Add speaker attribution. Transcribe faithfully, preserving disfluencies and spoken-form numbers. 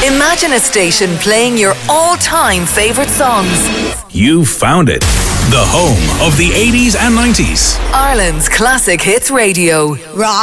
Speaker 1: Imagine a station playing your all-time favourite songs.
Speaker 2: You found it. The home of the eighties and nineties.
Speaker 1: Ireland's Classic Hits Radio.
Speaker 3: Rock.